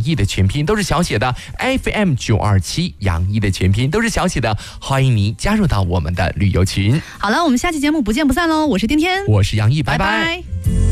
艺的全拼都是小写的 FM927，洋溢的全拼都是小写的，欢迎您加入到我们的旅游群。 好了，我们下期节目不见不散喽！我是天天， 我是杨毅，拜拜拜。